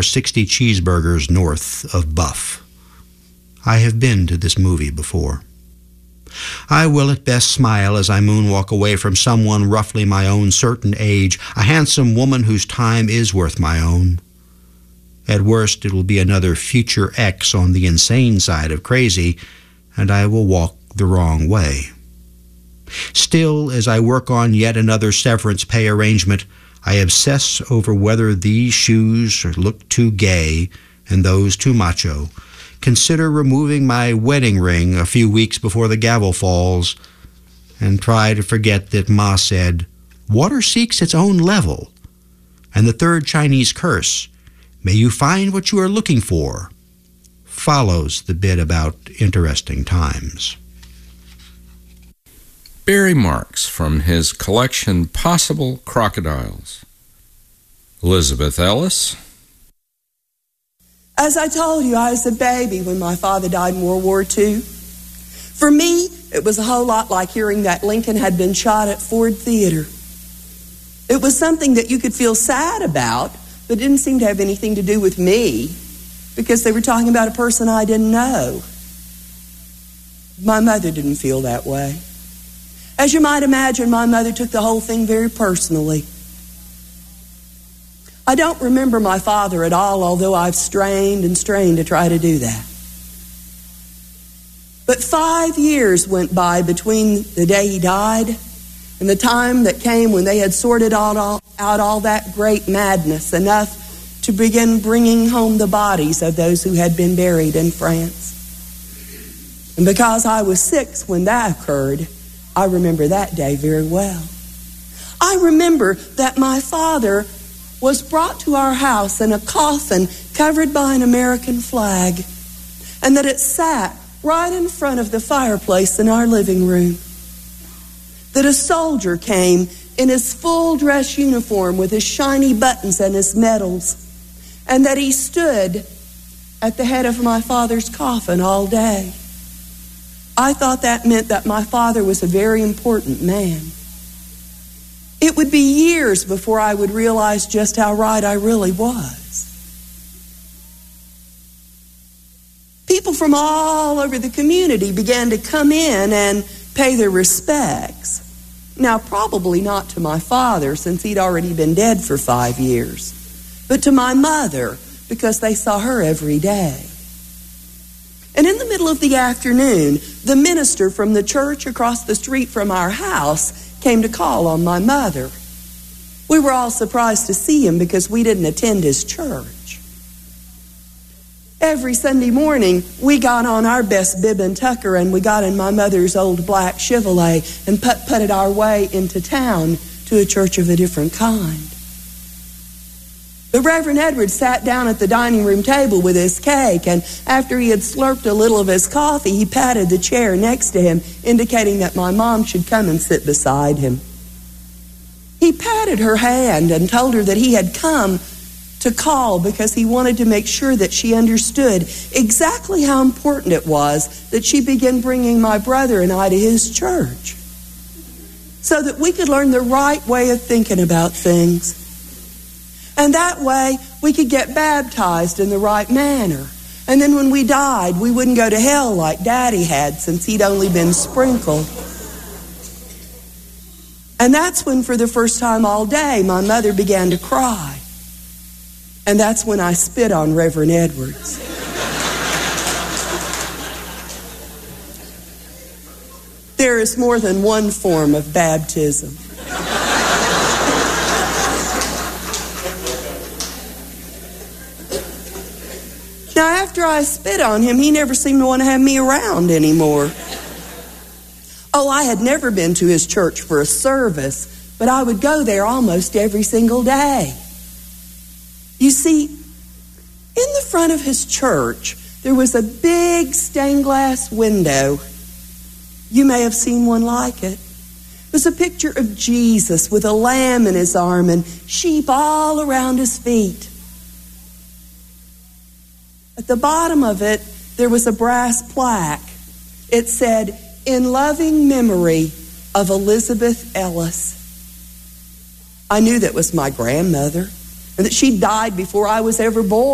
60 cheeseburgers north of Buff. I have been to this movie before. I will at best smile as I moonwalk away from someone roughly my own certain age, a handsome woman whose time is worth my own. At worst, it will be another future X on the insane side of crazy, and I will walk the wrong way. Still, as I work on yet another severance pay arrangement, I obsess over whether these shoes look too gay and those too macho. Consider removing my wedding ring a few weeks before the gavel falls, and try to forget that Ma said, "Water seeks its own level," and the third Chinese curse, "May you find what you are looking for," follows the bit about interesting times. Barry Marks from his collection Possible Crocodiles. Elizabeth Ellis. As I told you, I was a baby when my father died in World War II. For me, it was a whole lot like hearing that Lincoln had been shot at Ford Theater. It was something that you could feel sad about, but didn't seem to have anything to do with me, because they were talking about a person I didn't know. My mother didn't feel that way. As you might imagine, my mother took the whole thing very personally. I don't remember my father at all, although I've strained and strained to try to do that. But 5 years went by between the day he died and the time that came when they had sorted out all that great madness, enough to begin bringing home the bodies of those who had been buried in France. And because I was 6 when that occurred, I remember that day very well. I remember that my father was brought to our house in a coffin covered by an American flag, and that it sat right in front of the fireplace in our living room. That a soldier came in his full dress uniform with his shiny buttons and his medals, and that he stood at the head of my father's coffin all day. I thought that meant that my father was a very important man. It would be years before I would realize just how right I really was. People from all over the community began to come in and pay their respects. Now, probably not to my father, since he'd already been dead for 5 years, but to my mother, because they saw her every day. And in the middle of the afternoon, the minister from the church across the street from our house came to call on my mother. We were all surprised to see him because we didn't attend his church. Every Sunday morning, we got on our best bib and tucker, and we got in my mother's old black Chevrolet and putted our way into town to a church of a different kind. The Reverend Edward sat down at the dining room table with his cake, and after he had slurped a little of his coffee, he patted the chair next to him, indicating that my mom should come and sit beside him. He patted her hand and told her that he had come to call because he wanted to make sure that she understood exactly how important it was that she begin bringing my brother and I to his church, so that we could learn the right way of thinking about things. And that way, we could get baptized in the right manner. And then when we died, we wouldn't go to hell like Daddy had, since he'd only been sprinkled. And that's when, for the first time all day, my mother began to cry. And that's when I spit on Reverend Edwards. There is more than one form of baptism. Now, after I spit on him, he never seemed to want to have me around anymore. Oh, I had never been to his church for a service, but I would go there almost every single day. You see, in the front of his church, there was a big stained glass window. You may have seen one like it. It was a picture of Jesus with a lamb in his arm and sheep all around his feet. At the bottom of it, there was a brass plaque. It said, "In loving memory of Elizabeth Ellis." I knew that was my grandmother, and that she died before I was ever born.